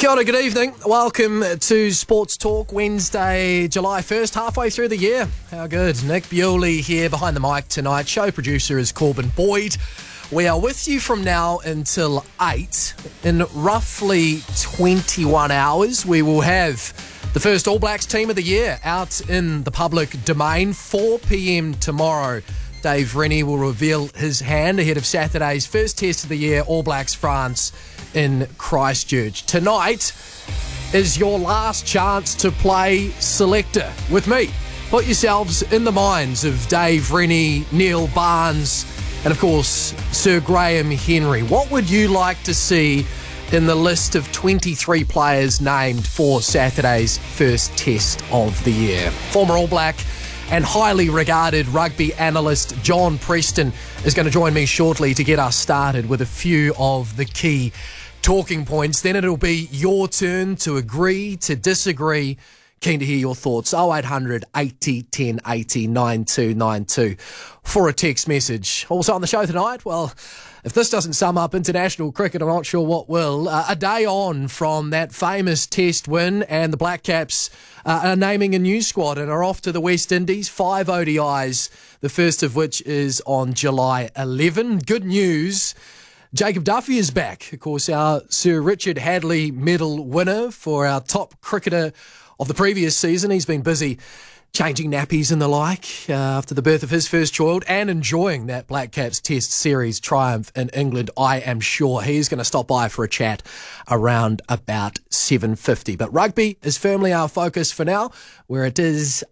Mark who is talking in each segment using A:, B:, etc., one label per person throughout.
A: Kia ora, good evening. Welcome to Sports Talk, Wednesday, July 1st, halfway through the year. How good. Nick Bewley here behind the mic tonight. Show producer is Corbin Boyd. We are with you from now until 8. In roughly 21 hours, we will have the first All Blacks team of the year out in the public domain. 4 p.m. tomorrow. Dave Rennie will reveal his hand ahead of Saturday's first test of the year, All Blacks France in Christchurch. Tonight is your last chance to play selector with me. Put yourselves in the minds of Dave Rennie, Neil Barnes, and of course, Sir Graham Henry. What would you like to see in the list of 23 players named for Saturday's first test of the year? Former All Black and highly regarded rugby analyst John Preston is going to join me shortly to get us started with a few of the key talking points. Then it'll be your turn to agree, to disagree. Keen to hear your thoughts. 0800 80 10 80 9292 for a text message. Also on the show tonight, well, if this doesn't sum up international cricket, I'm not sure what will. A day on from that famous test win, and the Black Caps are naming a new squad and are off to the West Indies. 5 ODIs, the first of which is on July 11. Good news, Jacob Duffy is back. Of course, our Sir Richard Hadley medal winner for our top cricketer of the previous season. He's been busy changing nappies and the like after the birth of his first child and enjoying that Black Caps Test Series triumph in England. I am sure he's going to stop by for a chat around about 7:50. But rugby is firmly our focus for now, where it is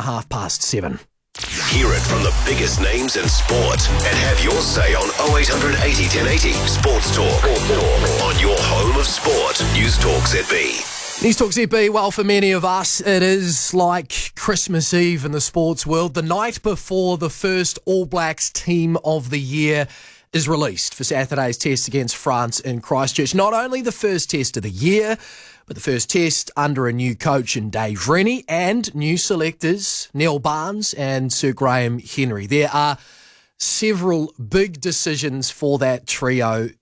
A: 7:08.
B: Hear it from the biggest names in sport and have your say on 0800 80 1080 Sports Talk on your home of sport. News Talk ZB.
A: News Talk ZB, well, for many of us, it is like Christmas Eve in the sports world. The night before the first All Blacks team of the year is released for Saturday's test against France in Christchurch. Not only the first test of the year, but the first test under a new coach in Dave Rennie and new selectors, Neil Barnes and Sir Graham Henry. There are several big decisions for that trio